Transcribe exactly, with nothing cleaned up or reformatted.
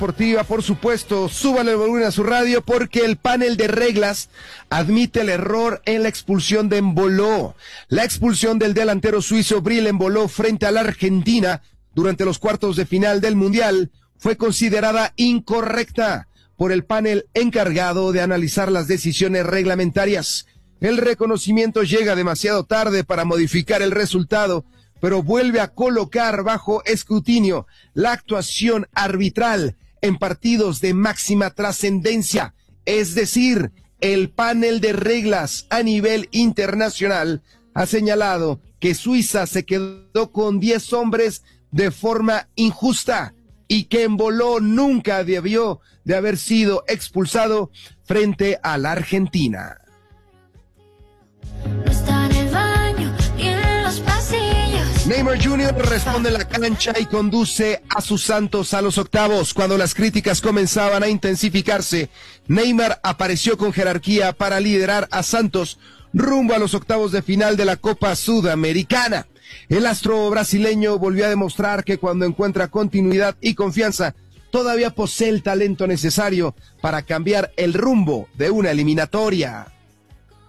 Deportiva, por supuesto, súbale el volumen a su radio porque el panel de reglas admite el error en la expulsión de Embolo. La expulsión del delantero suizo Bril Embolo frente a la Argentina durante los cuartos de final del Mundial fue considerada incorrecta por el panel encargado de analizar las decisiones reglamentarias. El reconocimiento llega demasiado tarde para modificar el resultado, pero vuelve a colocar bajo escrutinio la actuación arbitral en partidos de máxima trascendencia. Es decir, el panel de reglas a nivel internacional ha señalado que Suiza se quedó con diez hombres de forma injusta y que Embolo nunca debió de haber sido expulsado frente a la Argentina. Neymar junior responde en la cancha y conduce a sus Santos a los octavos. Cuando las críticas comenzaban a intensificarse, Neymar apareció con jerarquía para liderar a Santos rumbo a los octavos de final de la Copa Sudamericana. El astro brasileño volvió a demostrar que cuando encuentra continuidad y confianza, todavía posee el talento necesario para cambiar el rumbo de una eliminatoria.